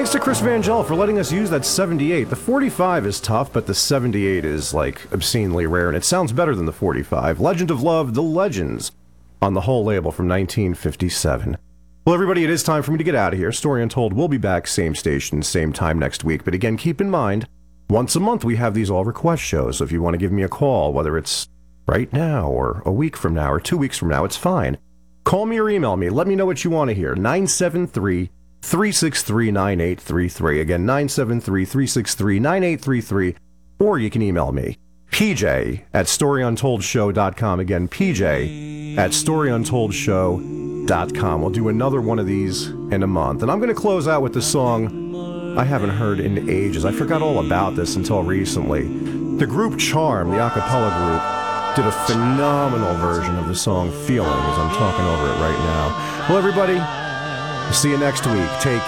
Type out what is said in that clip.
Thanks to Chris Vangel for letting us use that 78. The 45 is tough, but the 78 is, like, obscenely rare, and it sounds better than the 45. Legend of Love, The Legends, on the whole label from 1957. Well, everybody, it is time for me to get out of here. Story Untold will be back, same station, same time next week. But again, keep in mind, once a month we have these all-request shows. So if you want to give me a call, whether it's right now or a week from now or 2 weeks from now, it's fine. Call me or email me. Let me know what you want to hear. 973-363-9833. Again, 973-363-9833. Or you can email me, PJ at StoryUntoldshow.com. Again, PJ at StoryUntoldshow.com. We'll do another one of these in a month. And I'm going to close out with the song I haven't heard in ages. I forgot all about this until recently. The group Charm, the a cappella group, did a phenomenal version of the song Feelings. I'm talking over it right now. Well, everybody, see you next week. Take